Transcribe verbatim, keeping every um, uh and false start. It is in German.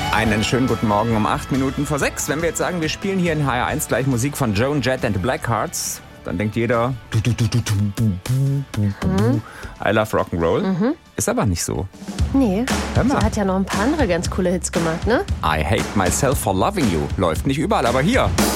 Einen schönen guten Morgen um acht Minuten vor sechs. Wenn wir jetzt sagen, wir spielen hier in H R eins gleich Musik von Joan Jett and the Blackhearts, dann denkt jeder, mhm. I love Rock'n'Roll. Mhm. Ist aber nicht so. Nee, sie hat ja noch ein paar andere ganz coole Hits gemacht, ne? I Hate Myself for Loving You läuft nicht überall, aber hier.